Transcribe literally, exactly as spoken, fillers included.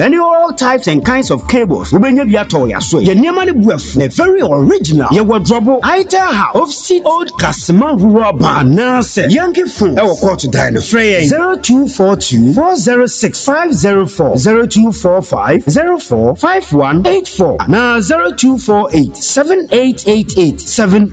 Any all types and kinds of cables. Ubenya bi ato ya so. Ye niema ne buafu. Ne very original. Ye wardrobe. Itel House. Ofsi Old Kasima Rural Banase. Yankee phone. Ewo call to dine. Frey zero two four two four zero six five zero four zero two four five zero four five one eight four. Na zero two four eight seven eight eight eight seven